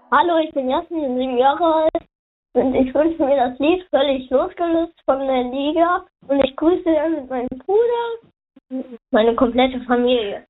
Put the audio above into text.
Hallo, ich bin Jasmin, 7 Jahre alt und ich wünsche mir das Lied Völlig losgelöst von der Liga und ich grüße dann mit meinem Bruder, meine komplette Familie.